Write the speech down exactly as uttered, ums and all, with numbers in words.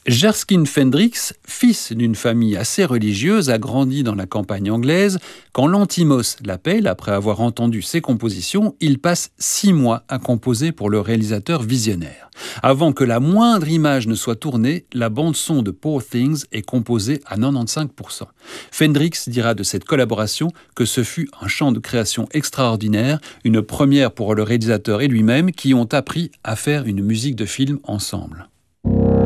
Jerskin Fendrix, fils d'une famille assez religieuse, a grandi dans la campagne anglaise. Quand Lanthimos l'appelle, après avoir entendu ses compositions, il passe six mois à composer pour le réalisateur visionnaire. Avant que la moindre image ne soit tournée, la bande-son de Poor Things est composée à quatre-vingt-quinze pour cent. Fendrix dira de cette collaboration que ce fut un champ de création extraordinaire, une première pour le réalisateur et lui-même qui ont appris à faire une musique de film ensemble.